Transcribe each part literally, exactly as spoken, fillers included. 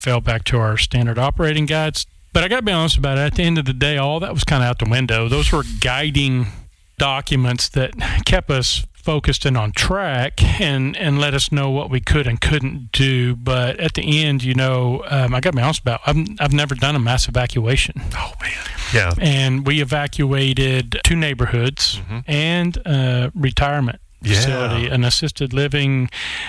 fell back to our standard operating guides. But I got to be honest about it. At the end of the day, all that was kind of out the window. Those were guiding documents that kept us focused and on track and, and let us know what we could and couldn't do. But at the end, you know, um, I got to be honest about it. I've, I've never done a mass evacuation. Oh, man. Yeah. And we evacuated two neighborhoods mm-hmm. and a retirement yeah. facility, an assisted living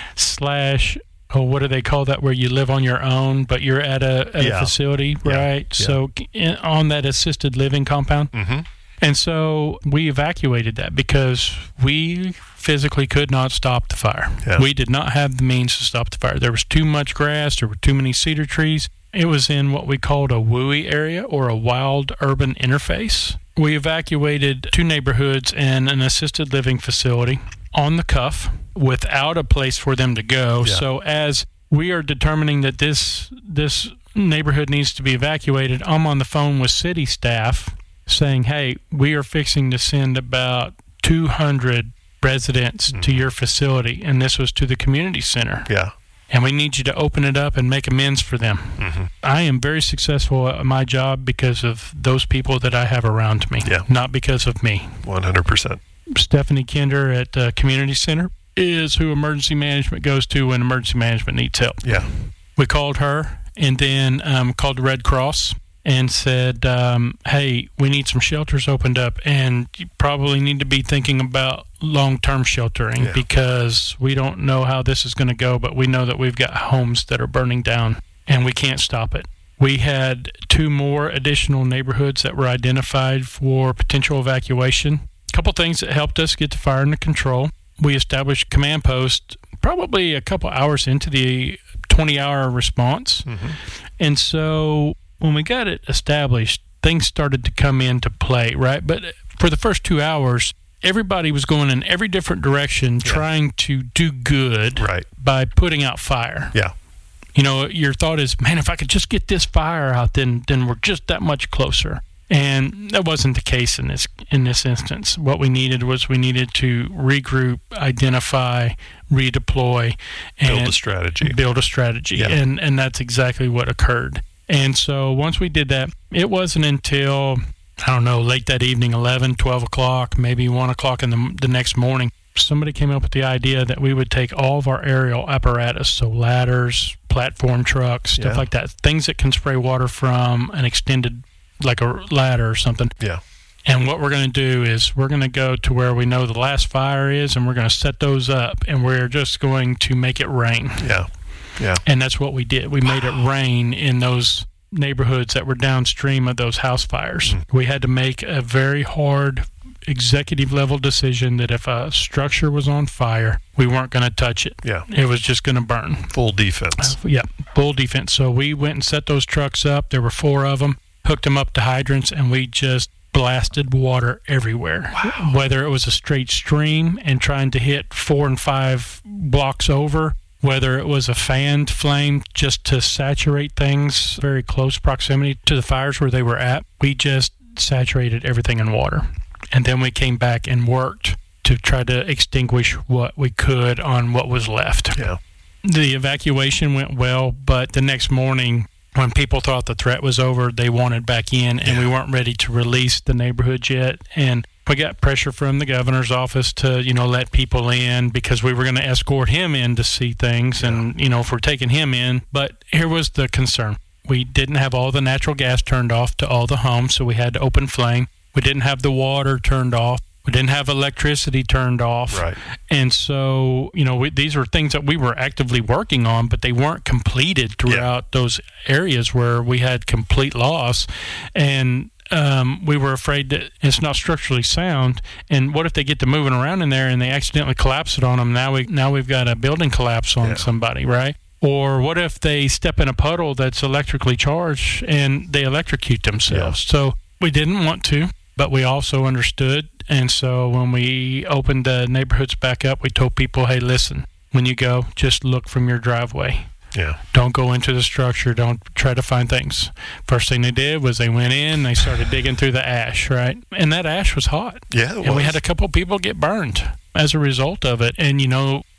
slash oh, what do they call that, where you live on your own, but you're at a, at yeah. a facility, yeah. right? Yeah. So in, on that assisted living compound. Mm-hmm. And so we evacuated that because we physically could not stop the fire. Yeah. We did not have the means to stop the fire. There was too much grass. There were too many cedar trees. It was in what we called a W U I area, or a wild urban interface. We evacuated two neighborhoods and an assisted living facility on the cuff without a place for them to go. Yeah. So as we are determining that this this neighborhood needs to be evacuated, I'm on the phone with city staff saying, hey, we are fixing to send about two hundred residents mm-hmm. to your facility, and this was to the community center. Yeah. And we need you to open it up and make amends for them. Mm-hmm. I am very successful at my job because of those people that I have around me, yeah. not because of me. one hundred percent. Stephanie Kinder at uh, Community Center is who emergency management goes to when emergency management needs help. Yeah. We called her and then um, called the Red Cross and said, um, hey, we need some shelters opened up, and you probably need to be thinking about long-term sheltering yeah. because we don't know how this is going to go, but we know that we've got homes that are burning down, and we can't stop it. We had two more additional neighborhoods that were identified for potential evacuation. A couple things that helped us get the fire under control. We established command post probably a couple hours into the twenty-hour response. Mm-hmm. And so when we got it established, things started to come into play, right? But for the first two hours, everybody was going in every different direction, yeah. trying to do good right. by putting out fire. Yeah. You know, your thought is, man, if I could just get this fire out, then then we're just that much closer. And that wasn't the case in this in this instance. What we needed was we needed to regroup, identify, redeploy, and build a strategy. Build a strategy. Yeah. And and that's exactly what occurred. And so once we did that, it wasn't until, I don't know, late that evening, eleven, twelve o'clock, maybe one o'clock in the, the next morning, somebody came up with the idea that we would take all of our aerial apparatus, so ladders, platform trucks, stuff yeah. like that, things that can spray water from an extended, like a ladder or something. Yeah. And what we're going to do is we're going to go to where we know the last fire is, and we're going to set those up, and we're just going to make it rain. Yeah. Yeah. And that's what we did. We made it rain in those neighborhoods that were downstream of those house fires. Mm. We had to make a very hard executive level decision that if a structure was on fire, we weren't going to touch it. Yeah. It was just going to burn. Full defense. Uh, yeah, full defense. So we went and set those trucks up. There were four of them, hooked them up to hydrants, and we just blasted water everywhere. Wow. Whether it was a straight stream and trying to hit four and five blocks over, whether it was a fanned flame just to saturate things, very close proximity to the fires where they were at, we just saturated everything in water. And then we came back and worked to try to extinguish what we could on what was left. Yeah. The evacuation went well, but the next morning, when people thought the threat was over, they wanted back in, and yeah. we weren't ready to release the neighborhood yet. And we got pressure from the governor's office to, you know, let people in because we were going to escort him in to see things. Yeah. And, you know, if we're taking him in. But here was the concern. We didn't have all the natural gas turned off to all the homes, so we had to open flame. We didn't have the water turned off. We didn't have electricity turned off. Right. And so, you know, we, these are things that we were actively working on, but they weren't completed throughout yeah. those areas where we had complete loss. And um, we were afraid that it's not structurally sound. And what if they get to moving around in there and they accidentally collapse it on them? Now, we, now we've got a building collapse on yeah. somebody, right? Or what if they step in a puddle that's electrically charged and they electrocute themselves? Yeah. So we didn't want to, but we also understood. And so when we opened the neighborhoods back up, we told people, hey, listen, when you go, just look from your driveway. Yeah. Don't go into the structure. Don't try to find things. First thing they did was they went in, they started digging through the ash, right? And that ash was hot. Yeah, it and was. we had a couple people get burned as a result of it. And, you know,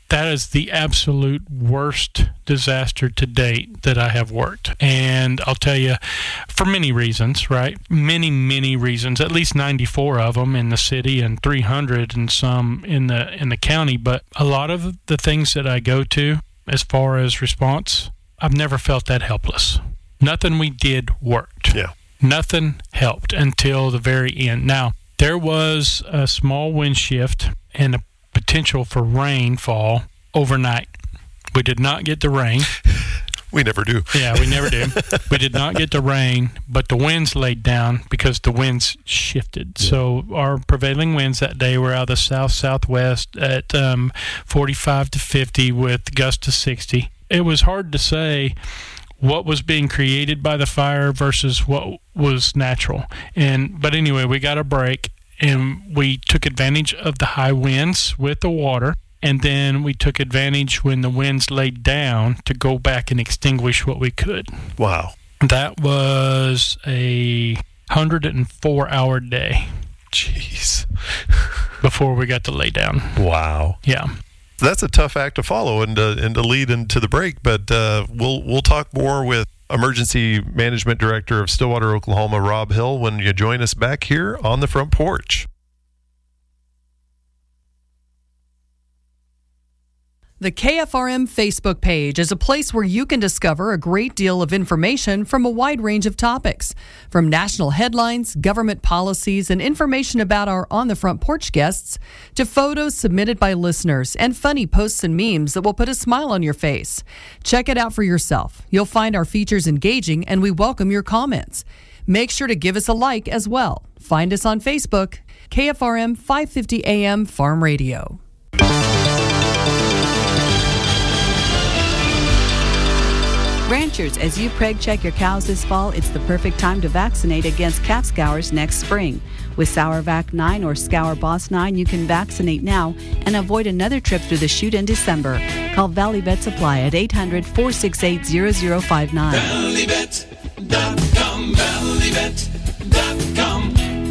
that is the absolute worst disaster to date that I have worked. And I'll tell you, for many reasons, right? Many, many reasons, at least ninety-four of them in the city and three hundred and some in the in the county. But a lot of the things that I go to as far as response, I've never felt that helpless. Nothing we did worked. Yeah. Nothing helped until the very end. Now, there was a small wind shift and a potential for rainfall overnight. We did not get the rain. We never do. Yeah, we never do. We did not get the rain, but the winds laid down because the winds shifted. Yeah. So our prevailing winds that day were out of the south-southwest at um, forty-five to fifty with gusts to sixty. It was hard to say what was being created by the fire versus what was natural. And but anyway, we got a break, and we took advantage of the high winds with the water, and then we took advantage when the winds laid down to go back and extinguish what we could. Wow. That was a one hundred four hour day. Jeez. Before we got to lay down. Wow. Yeah. That's a tough act to follow and to, and to lead into the break, but uh, we'll we'll talk more with Emergency Management Director of Stillwater, Oklahoma, Rob Hill, when you join us back here on the front porch. The K F R M Facebook page is a place where you can discover a great deal of information from a wide range of topics, from national headlines, government policies, and information about our On the Front Porch guests, to photos submitted by listeners and funny posts and memes that will put a smile on your face. Check it out for yourself. You'll find our features engaging, and we welcome your comments. Make sure to give us a like as well. Find us on Facebook, K F R M five fifty A M Farm Radio. Ranchers, as you preg check your cows this fall, it's the perfect time to vaccinate against calf scours next spring. With SourVac nine or Scour Boss nine, you can vaccinate now and avoid another trip through the chute in December. Call Valley Vet Supply at eight hundred, four six eight, zero zero five nine. Valley Vet dot com, Valley Vet dot com.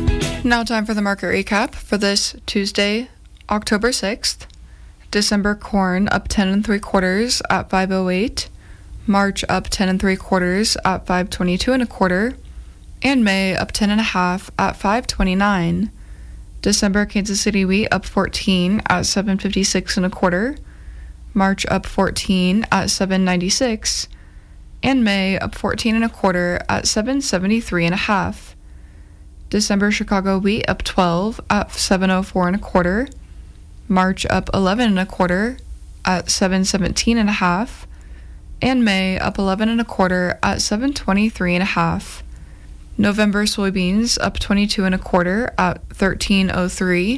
Now time for the market recap for this Tuesday, October sixth. December corn up ten and three quarters at five oh eight. March up ten and three quarters at five twenty-two and a quarter, and May up ten and a half at five twenty-nine. December Kansas City wheat up fourteen at seven fifty-six and a quarter, March up fourteen at seven ninety-six, and May up fourteen and a quarter at seven seventy-three and a half. December Chicago wheat up twelve at seven oh four and a quarter, March up eleven and a quarter at seven seventeen and a half, and May up eleven and a quarter at seven twenty-three and a half. November soybeans up twenty-two and a quarter at thirteen oh three.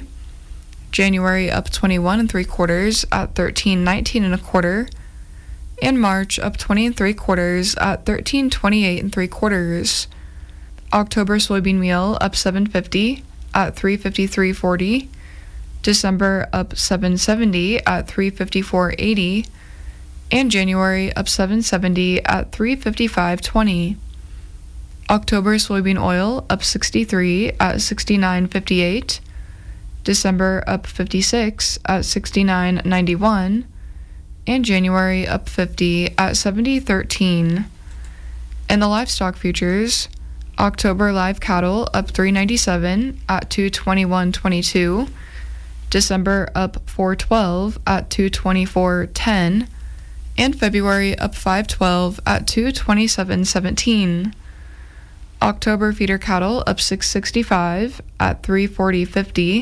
January up twenty-one and three quarters at thirteen nineteen and a quarter, and March up twenty and three quarters at thirteen twenty-eight and three quarters. October soybean meal up seven fifty at three fifty-three forty. December up seven seventy at three fifty-four eighty. And January up seven seventy at three fifty-five twenty. October soybean oil up sixty-three at sixty-nine fifty-eight. December up fifty-six at sixty-nine ninety-one, and January up fifty at seventy thirteen. In the livestock futures, October live cattle up three ninety-seven at two twenty-one twenty-two. December up four twelve at two twenty-four ten. And February up five twelve at two twenty-seven seventeen. October feeder cattle up six sixty-five at three forty fifty.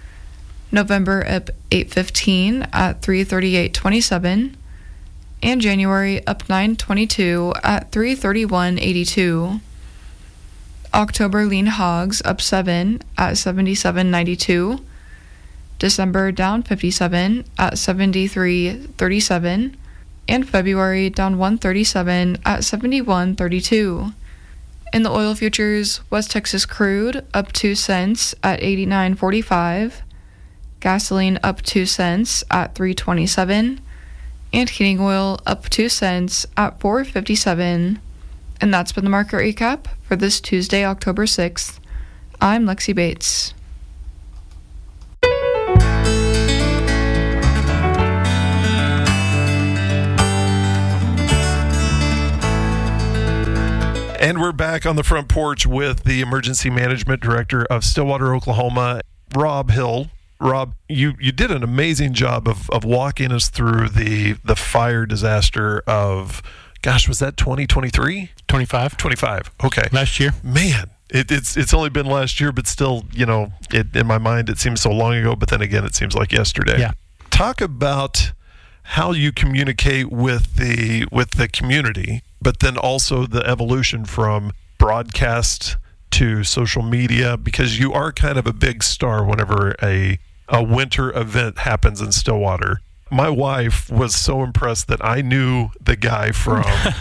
November up eight fifteen at three thirty-eight twenty-seven. And January up nine twenty-two at three thirty-one eighty-two. October lean hogs up seven at seventy-seven ninety-two. December down fifty-seven at seventy-three thirty-seven. And February down one thirty-seven at seventy-one thirty-two. In the oil futures, West Texas crude up two cents at eighty-nine forty-five, gasoline up two cents at three twenty-seven, and heating oil up two cents at four fifty-seven. And that's been the market recap for this Tuesday, October sixth. I'm Lexi Bates. And we're back on the front porch with the Emergency Management Director of Stillwater, Oklahoma, Rob Hill. Rob, you, you did an amazing job of, of walking us through the, the fire disaster of, gosh, was that twenty twenty-three? twenty-five. twenty-five, okay. Last year. Man, it, it's it's only been last year, but still, you know, it, in my mind it seems so long ago, but then again, it seems like yesterday. Yeah. Talk about how you communicate with the with the community, but then also the evolution from broadcast to social media, because you are kind of a big star whenever a a winter event happens in Stillwater. My wife was so impressed that I knew the guy from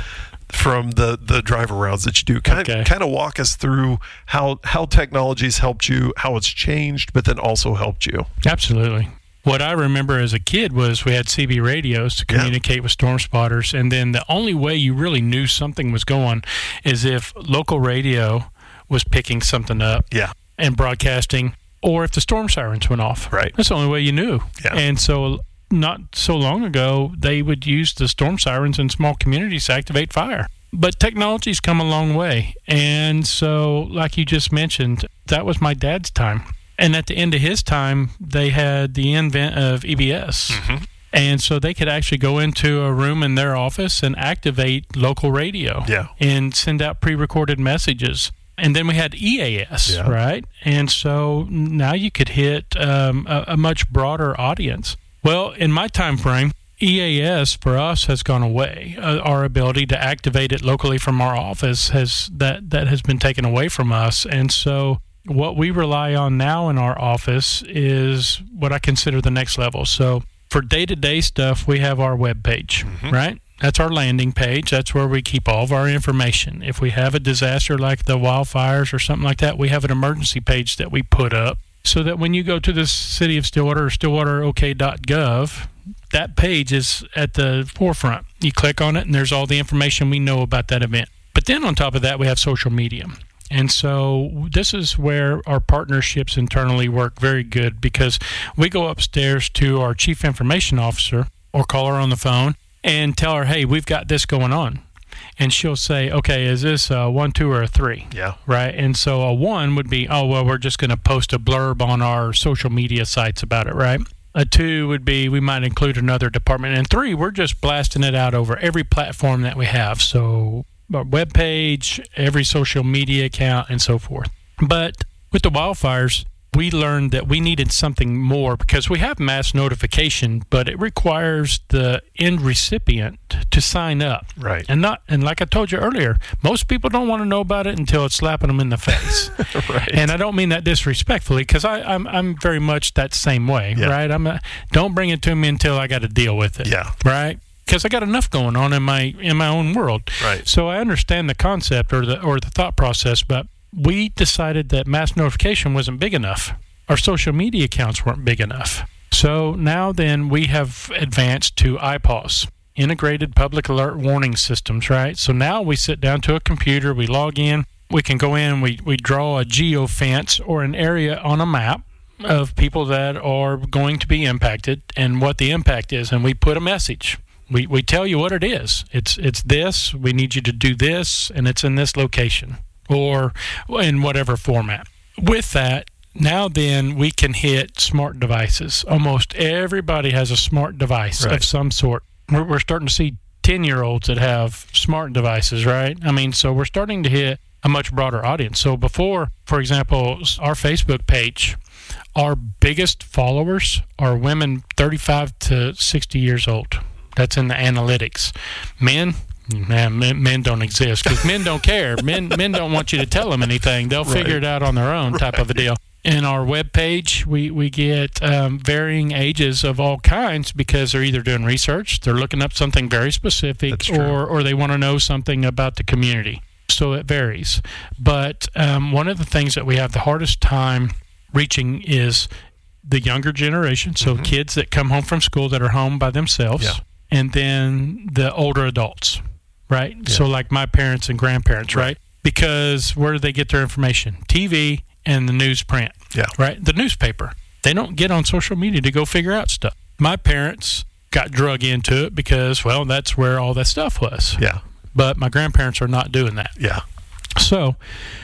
from the, the drive arounds that you do. Kind, Okay. kind of walk us through how how technology's helped you, how it's changed, but then also helped you. Absolutely. What I remember as a kid was we had C B radios to Yeah. communicate with storm spotters, and then the only way you really knew something was going is if local radio was picking something up Yeah. and broadcasting, or if the storm sirens went off. Right. That's the only way you knew. Yeah. And so not so long ago, they would use the storm sirens in small communities to activate fire. But technology's come a long way. And so, like you just mentioned, that was my dad's time. And at the end of his time, they had the invent of E B S. Mm-hmm. And so they could actually go into a room in their office and activate local radio Yeah. and send out pre-recorded messages. And then we had E A S, Yeah. right? And so now you could hit um, a, a much broader audience. Well, in my time frame, E A S for us has gone away. Uh, our ability to activate it locally from our office has that that has been taken away from us. And so what we rely on now in our office is what I consider the next level. So for day-to-day stuff, we have our web page, right? That's our landing page. That's where we keep all of our information. If we have a disaster like the wildfires or something like that, we have an emergency page that we put up so that when you go to the city of Stillwater or stillwater o k dot gov, that page is at the forefront. You click on it, and there's all the information we know about that event. But then on top of that, we have social media. And so this is where our partnerships internally work very good, because we go upstairs to our chief information officer or call her on the phone and tell her, hey, we've got this going on. And she'll say, okay, is this a one, two, or a three? Yeah. Right? And so a one would be, oh, well, we're just going to post a blurb on our social media sites about it, right? A two would be we might include another department. And three, we're just blasting it out over every platform that we have. So our webpage, every social media account, and so forth. But with the wildfires, we learned that we needed something more, because we have mass notification, but it requires the end recipient to sign up. Right. And not and like I told you earlier, most people don't want to know about it until it's slapping them in the face. Right. And I don't mean that disrespectfully, because I'm I'm very much that same way, Yeah. right? I'm a, don't bring it to me until I got to deal with it. Yeah. Right. Because I got enough going on in my in my own world. Right. So I understand the concept or the or the thought process, but we decided that mass notification wasn't big enough. Our social media accounts weren't big enough. So now then we have advanced to I P A S, Integrated Public Alert Warning Systems, right? So now we sit down to a computer, we log in, we can go in, we, we draw a geofence or an area on a map of people that are going to be impacted and what the impact is, and we put a message. We we tell you what it is. It's it's this, we need you to do this, and it's in this location, or in whatever format. With that, now then we can hit smart devices. Almost everybody has a smart device Right. of some sort. We're, we're starting to see ten-year-olds that have smart devices, right? I mean, so we're starting to hit a much broader audience. So before, for example, our Facebook page, our biggest followers are women thirty-five to sixty years old. That's in the analytics. Men, man, men, men don't exist, because men don't care. Men men don't want you to tell them anything. They'll Right. figure it out on their own, type of a deal. In our webpage, we, we get um, varying ages of all kinds, because they're either doing research, they're looking up something very specific, That's true. or, or they want to know something about the community. So it varies. But um, one of the things that we have the hardest time reaching is the younger generation, so Mm-hmm. kids that come home from school that are home by themselves, Yeah. and then the older adults, right? Yeah. So like my parents and grandparents, right? Because where do they get their information? T V and the newsprint, Yeah. right? The newspaper. They don't get on social media to go figure out stuff. My parents got drug into it because, well, that's where all that stuff was. Yeah. But my grandparents are not doing that. Yeah. So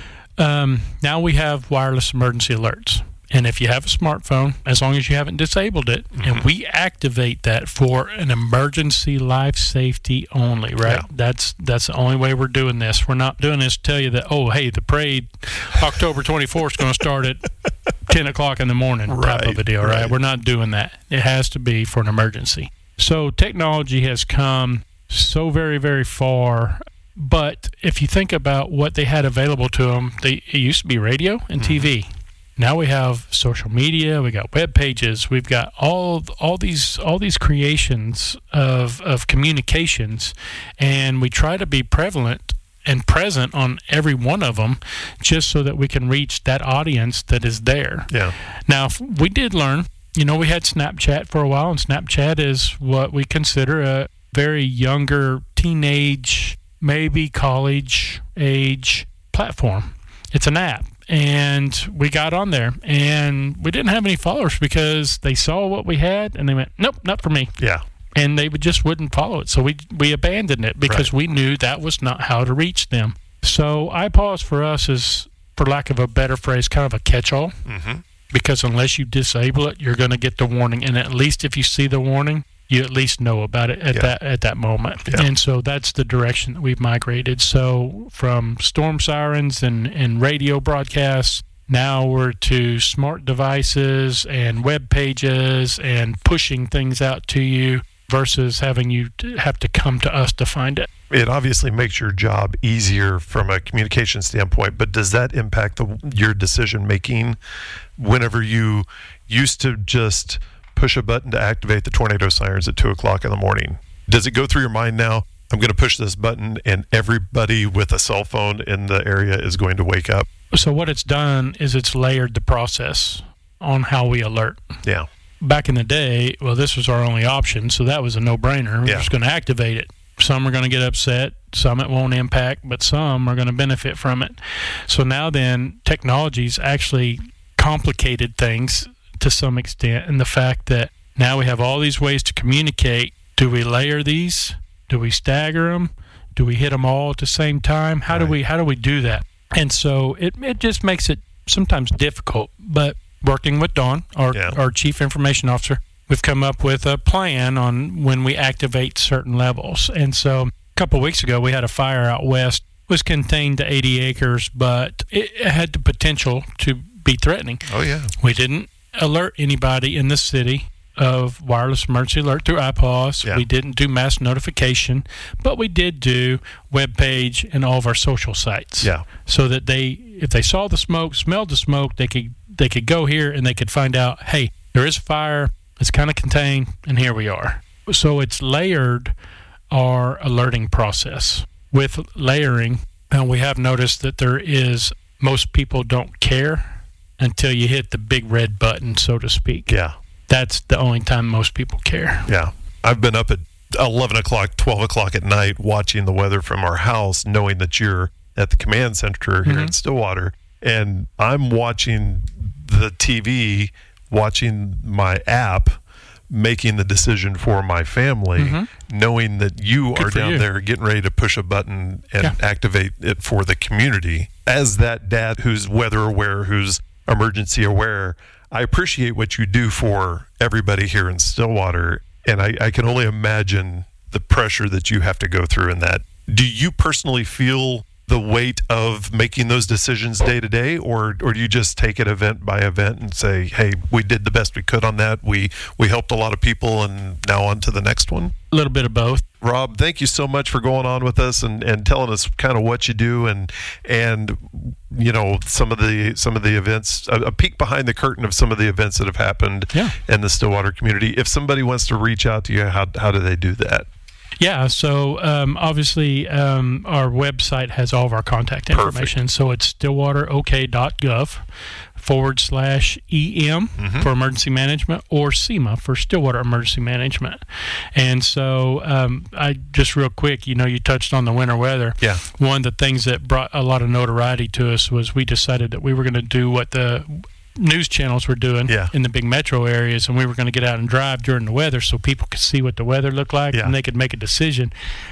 um, now we have wireless emergency alerts. And if you have a smartphone, as long as you haven't disabled it, mm-hmm. and we activate that for an emergency life safety only, right? Yeah. That's that's the only way we're doing this. We're not doing this to tell you that, oh, hey, the parade October twenty-fourth is going to start at ten o'clock in the morning type right, of a deal, right. right? We're not doing that. It has to be for an emergency. So technology has come so very, very far. But if you think about what they had available to them, they, it used to be radio and mm-hmm. T V. Now we have social media, we got web pages, we've got all all these all these creations of of communications, and we try to be prevalent and present on every one of them, just so that we can reach that audience that is there. Yeah. Now we did learn, you know, we had Snapchat for a while, and Snapchat is what we consider a very younger teenage, maybe college age platform. It's an app. And we got on there, and we didn't have any followers because they saw what we had, and they went, nope, not for me. Yeah. And they would just wouldn't follow it. So we we abandoned it because right. we knew that was not how to reach them. So iPause for us is, for lack of a better phrase, kind of a catch-all. Mm-hmm. Because unless you disable it, you're going to get the warning. And at least if you see the warning, you at least know about it at yeah. that at that moment. Yeah. And so that's the direction that we've migrated. So from storm sirens and, and radio broadcasts, now we're to smart devices and web pages and pushing things out to you versus having you to have to come to us to find it. It obviously makes your job easier from a communication standpoint, but does that impact the, your decision making whenever you used to just push a button to activate the tornado sirens at two o'clock in the morning? Does it go through your mind now, I'm going to push this button and everybody with a cell phone in the area is going to wake up? So what it's done is it's layered the process on how we alert. Yeah. Back in the day, well, this was our only option, so that was a no-brainer. We're yeah. just going to activate it. Some are going to get upset, some it won't impact, but some are going to benefit from it. So now then, technology's actually complicated things to some extent, and the fact that now we have all these ways to communicate. Do we layer these? Do we stagger them? Do we hit them all at the same time? How right. do we how do we do that? And so it it just makes it sometimes difficult. But working with Dawn, our yeah. our chief information officer, we've come up with a plan on when we activate certain levels. And so a couple of weeks ago, we had a fire out west. It was contained to eighty acres, but it had the potential to be threatening. Oh yeah, we didn't alert anybody in the city of wireless emergency alert through iPause. Yeah. We didn't do mass notification, but we did do web page and all of our social sites. Yeah. So that they, if they saw the smoke, smelled the smoke, they could they could go here and they could find out, hey, there is a fire, it's kind of contained, and here we are. So it's layered our alerting process. With layering, and we have noticed that there is, most people don't care until you hit the big red button, so to speak. Yeah. That's the only time most people care. Yeah. I've been up at eleven o'clock, twelve o'clock at night watching the weather from our house, knowing that you're at the command center here mm-hmm. in Stillwater. And I'm watching the T V, watching my app, making the decision for my family, mm-hmm. knowing that you Good are down you. there getting ready to push a button and yeah. activate it for the community. As that dad who's weather aware, who's emergency aware, I appreciate what you do for everybody here in Stillwater, and I, I can only imagine the pressure that you have to go through in that. Do you personally feel the weight of making those decisions day to day, or or do you just take it event by event and say, hey, we did the best we could on that, we we helped a lot of people, and now on to the next one? A little bit of both. Rob, thank you so much for going on with us and, and telling us kind of what you do and and you know some of the some of the events, a, a peek behind the curtain of some of the events that have happened yeah. in the Stillwater community. If somebody wants to reach out to you, how how do they do that? Yeah, so um, obviously um, our website has all of our contact information. Perfect. So it's stillwater o k dot gov forward slash E M mm-hmm. for emergency management, or SEMA for Stillwater Emergency Management. And so um, I just real quick, you know, you touched on the winter weather. Yeah. One of the things that brought a lot of notoriety to us was we decided that we were going to do what the news channels were doing yeah. in the big metro areas, and we were going to get out and drive during the weather so people could see what the weather looked like yeah. and they could make a decision.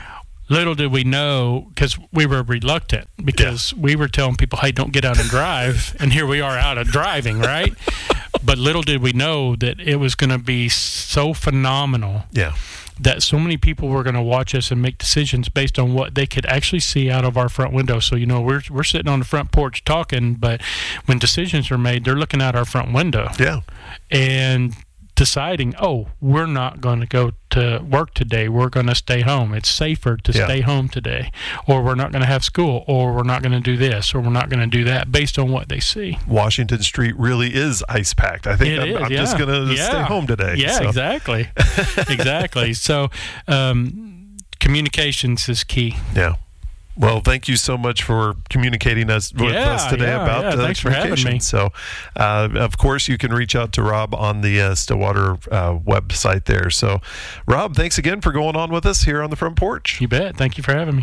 little did we know, because we were reluctant, because yeah. we were telling people, hey, don't get out and drive. And here we are out of driving, right? But little did we know that it was going to be so phenomenal. Yeah. That so many people were going to watch us and make decisions based on what they could actually see out of our front window. So, you know, we're we're sitting on the front porch talking, but when decisions are made, they're looking out our front window. Yeah. And deciding, oh, we're not going to go to work today. We're going to stay home. It's safer to yeah. stay home today. Or we're not going to have school. Or we're not going to do this. Or we're not going to do that based on what they see. Washington Street really is ice packed. I think it I'm, is, I'm yeah. just going to yeah. stay home today. Yeah, so. exactly. exactly. So um, communications is key. Yeah. Well, thank you so much for communicating us with yeah, us today yeah, about yeah. uh, Thanks for having me. So, uh, of course, you can reach out to Rob on the uh, Stillwater uh, website there. So, Rob, thanks again for going on with us here on the Front Porch. You bet. Thank you for having me.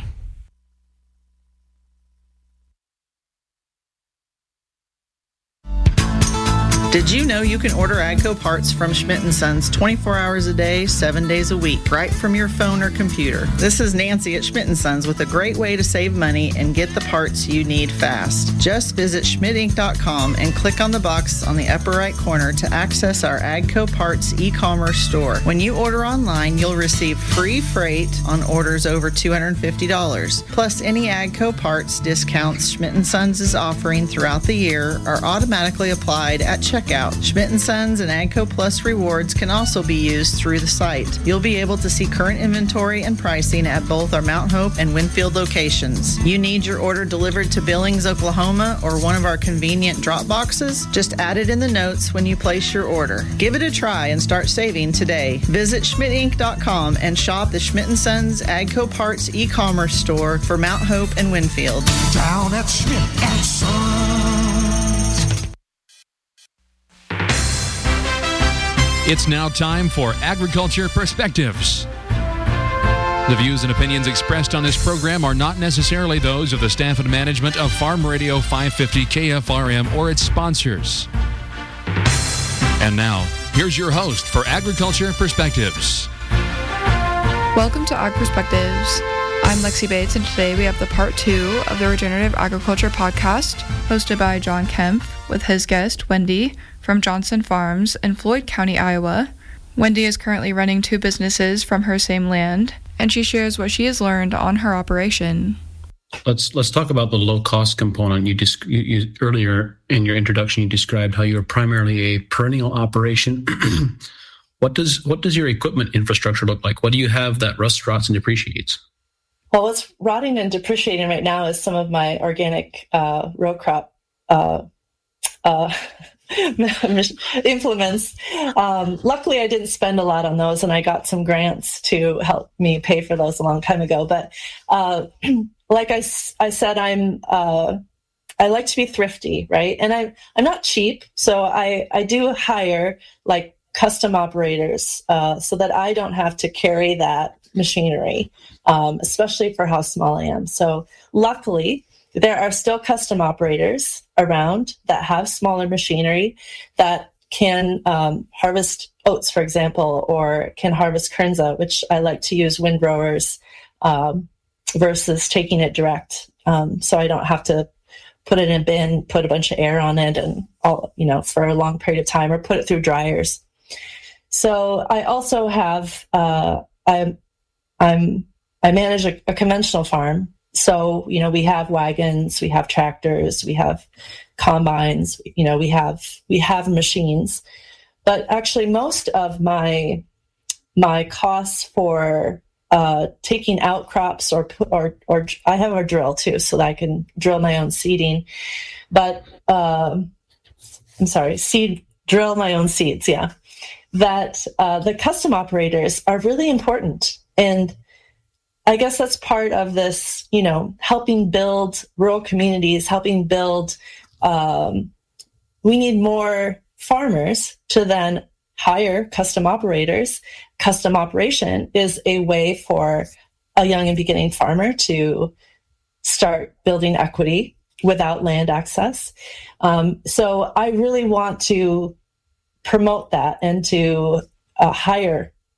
Did you know you can order AGCO parts from Schmidt and Sons twenty-four hours a day, seven days a week, right from your phone or computer? This is Nancy at Schmidt and Sons with a great way to save money and get the parts you need fast. Just visit schmidt inc dot com and click on the box on the upper right corner to access our AGCO parts e-commerce store. When you order online, you'll receive free freight on orders over two hundred fifty dollars. Plus, any AGCO parts discounts Schmidt and Sons is offering throughout the year are automatically applied at checkout. Schmidt and Sons and AGCO Plus rewards can also be used through the site. You'll be able to see current inventory and pricing at both our Mount Hope and Winfield locations. You need your order delivered to Billings, Oklahoma, or one of our convenient drop boxes? Just add it in the notes when you place your order. Give it a try and start saving today. Visit schmidt inc dot com and shop the Schmidt and Sons AGCO Parts e-commerce store for Mount Hope and Winfield. Down at Schmidt and Sons. It's now time for Agriculture Perspectives. The views and opinions expressed on this program are not necessarily those of the staff and management of Farm Radio five fifty K F R M or its sponsors. And now, here's your host for Agriculture Perspectives. Welcome to Ag Perspectives. I'm Lexi Bates, and today we have the part two of the Regenerative Agriculture podcast, hosted by John Kemp, with his guest, Wendy, from Johnson Farms in Floyd County, Iowa. Wendy is currently running two businesses from her same land, and she shares what she has learned on her operation. Let's let's talk about the low-cost component. You, dis- you, you earlier in your introduction, you described how you're primarily a perennial operation. What does what does your equipment infrastructure look like? What do you have that rusts, rots, and depreciates? Well, what's rotting and depreciating right now is some of my organic uh, row crop uh, uh, implements. Um, luckily, I didn't spend a lot on those, and I got some grants to help me pay for those a long time ago. But uh, like I, I said, I'm uh, I like to be thrifty, right? And I I'm not cheap, so I I do hire like custom operators uh, so that I don't have to carry that machinery, um, especially for how small I am. So luckily, there are still custom operators around that have smaller machinery that can um, harvest oats, for example, or can harvest kernza, which I like to use windrowers um, versus taking it direct. Um, so I don't have to put it in a bin, put a bunch of air on it and all, you know, for a long period of time, or put it through dryers. So I also have, uh, I'm, I'm, I manage a, a conventional farm. So, you know, we have wagons, we have tractors, we have combines, you know, we have, we have machines, but actually most of my, my costs for, uh, taking out crops or, or, or I have a drill too, so that I can drill my own seeding, but, um, I'm sorry, seed, drill my own seeds. Yeah. That, uh, the custom operators are really important. And I guess that's part of this, you know, helping build rural communities, helping build, um, we need more farmers to then hire custom operators. Custom operation is a way for a young and beginning farmer to start building equity without land access. Um, so I really want to promote that and to uh, hire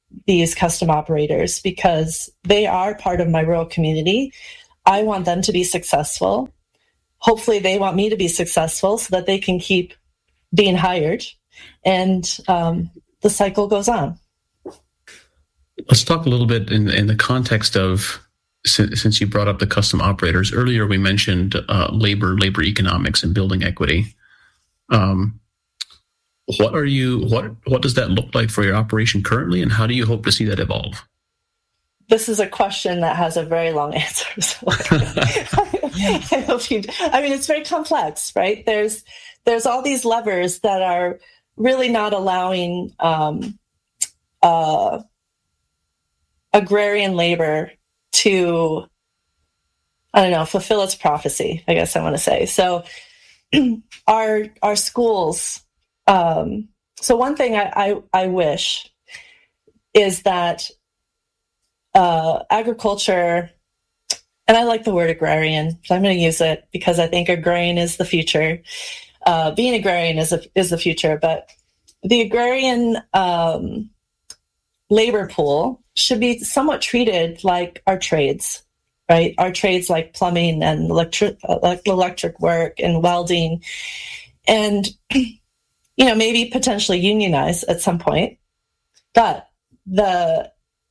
these custom operators because they are part of my rural community. I want them to be successful. Hopefully they want me to be successful so that they can keep being hired. And um, the cycle goes on. Let's talk a little bit in, in the context of, since, since you brought up the custom operators. Earlier we mentioned uh, labor, labor economics and building equity. Um, what are you, what, what does that look like for your operation currently, and how do you hope to see that evolve? This is a question that has a very long answer. So I hope you, I mean, it's very complex, right? There's, there's all these levers that are really not allowing um, uh, agrarian labor to, I don't know, fulfill its prophecy, I guess I want to say. So our our schools, um, so one thing I, I, I wish is that uh, agriculture, and I like the word agrarian, so I'm going to use it because I think agrarian is the future. Uh, being agrarian is, a, is the future, but the agrarian um, labor pool should be somewhat treated like our trades, right? Our trades like plumbing and electric, electric work and welding, and, you know, maybe potentially unionize at some point. But the,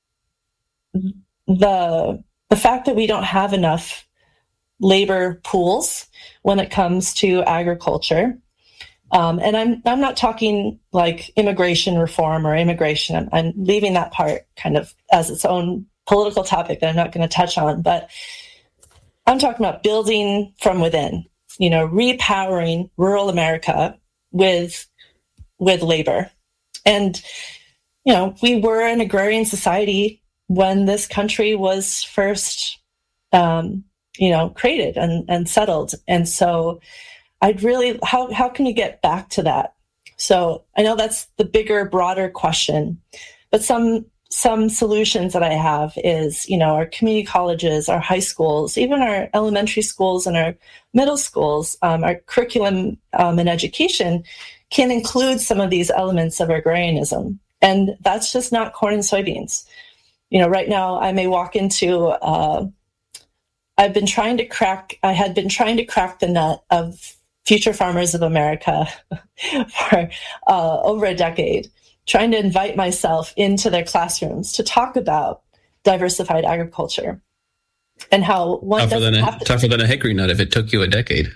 the, the fact that we don't have enough labor pools when it comes to agriculture. Um, and I'm I'm not talking like immigration reform or immigration. I'm, I'm leaving that part kind of as its own political topic that I'm not going to touch on. But I'm talking about building from within, you know, repowering rural America with with labor. And, you know, we were an agrarian society when this country was first um you know, created and, and settled. And so I'd really, how, how can you get back to that? So I know that's the bigger, broader question, but some, some solutions that I have is, you know, our community colleges, our high schools, even our elementary schools and our middle schools, um, our curriculum um, and education can include some of these elements of agrarianism. And that's just not corn and soybeans. You know, right now I may walk into, uh, I've been trying to crack, I had been trying to crack the nut of Future Farmers of America for uh, over a decade, trying to invite myself into their classrooms to talk about diversified agriculture and how one tougher doesn't than a, have to... Tougher than a hickory nut if it took you a decade.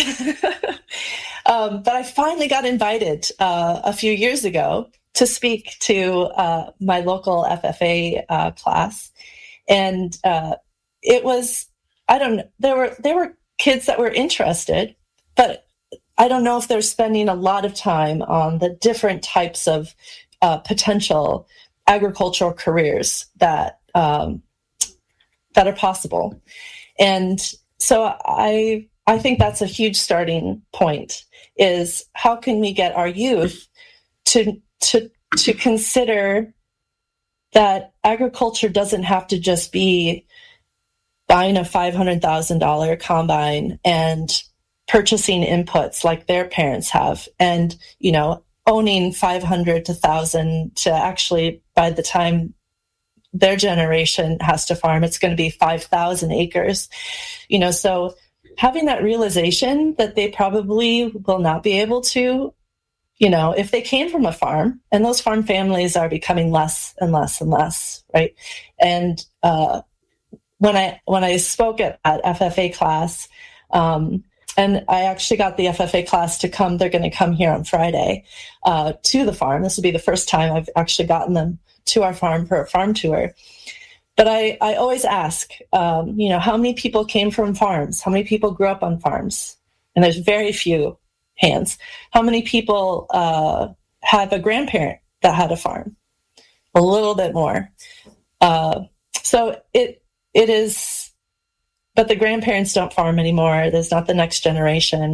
um, but I finally got invited uh, a few years ago to speak to uh, my local F F A uh, class. And uh, it was, I don't know, there were there were kids that were interested, but I don't know if they're spending a lot of time on the different types of uh, potential agricultural careers that um, that are possible. And so I I think that's a huge starting point, is how can we get our youth to to to consider that agriculture doesn't have to just be buying a five hundred thousand dollars combine and purchasing inputs like their parents have, and, you know, owning five hundred to one thousand to actually, by the time their generation has to farm, it's going to be five thousand acres. You know, so having that realization that they probably will not be able to, you know, if they came from a farm, and those farm families are becoming less and less and less, right? And, uh, When I when I spoke at, at F F A class, um, and I actually got the F F A class to come, they're going to come here on Friday uh, to the farm. This will be the first time I've actually gotten them to our farm for a farm tour. But I, I always ask, um, you know, how many people came from farms? How many people grew up on farms? And there's very few hands. How many people uh, have a grandparent that had a farm? A little bit more. Uh, so it. It is, but the grandparents don't farm anymore. There's not the next generation.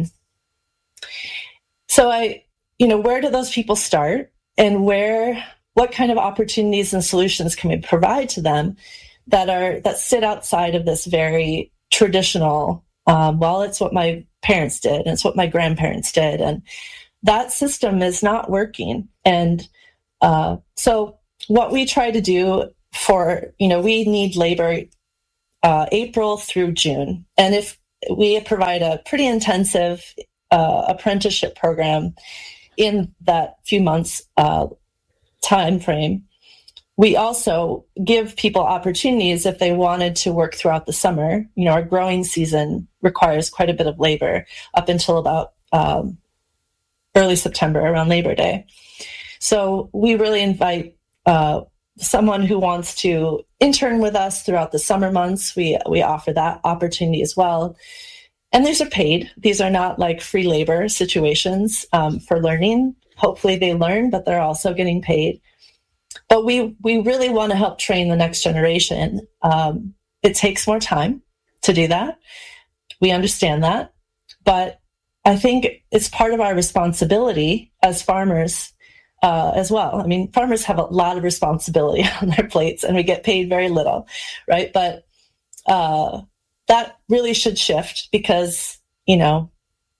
So I, you know, where do those people start, and where, what kind of opportunities and solutions can we provide to them that are, that sit outside of this very traditional, um, well, it's what my parents did, and it's what my grandparents did. And that system is not working. And uh, so what we try to do for, you know, we need labor uh, April through June. And if we provide a pretty intensive uh, apprenticeship program in that few months uh, time frame, we also give people opportunities if they wanted to work throughout the summer. You know, our growing season requires quite a bit of labor up until about um, early September, around Labor Day. So we really invite uh, someone who wants to intern with us throughout the summer months. We we offer that opportunity as well. And these are paid. These are not like free labor situations um, for learning. Hopefully they learn, but they're also getting paid. But we we really want to help train the next generation. Um, it takes more time to do that. We understand that. But I think it's part of our responsibility as farmers uh, as well. I mean, farmers have a lot of responsibility on their plates, and we get paid very little, right? But uh, that really should shift because, you know,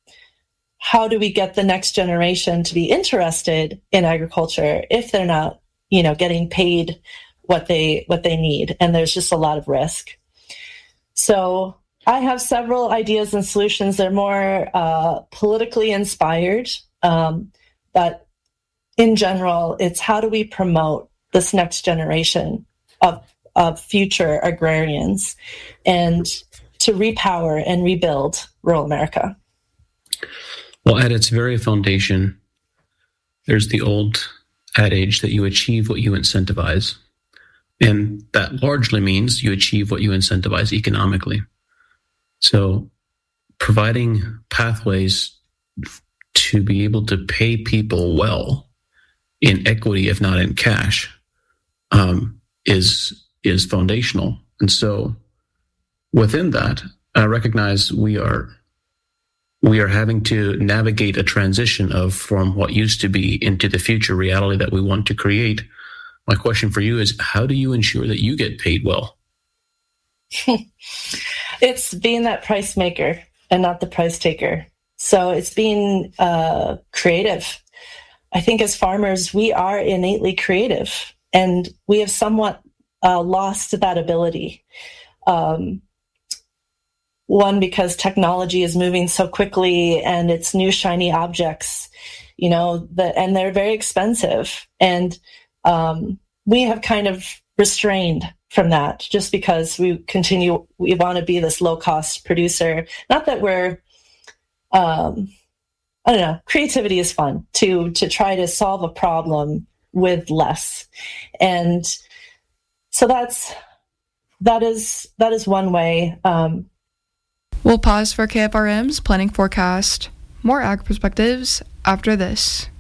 how do we get the next generation to be interested in agriculture if they're not, you know, getting paid what they what they need? And there's just a lot of risk. So I have several ideas and solutions. They're more uh, politically inspired, um, but in general, it's how do we promote this next generation of, of future agrarians and to repower and rebuild rural America? Well, at its very foundation, there's the old adage that you achieve what you incentivize. And that largely means you achieve what you incentivize economically. So providing pathways to be able to pay people well in equity, if not in cash, um, is is foundational. And so within that, I recognize we are we are having to navigate a transition of from what used to be into the future reality that we want to create. My question for you is, how do you ensure that you get paid well? It's being that price maker and not the price taker. So it's being uh, creative. I think as farmers, we are innately creative, and we have somewhat uh, lost that ability. Um, one, because technology is moving so quickly and it's new shiny objects, you know, the, and they're very expensive. And um, we have kind of restrained from that just because we continue, we want to be this low cost producer. Not that we're, um, I don't know, creativity is fun to, to try to solve a problem with less. And so that's, that is, that is one way. Um, we'll pause for K F R M's planning forecast. More ag perspectives after this.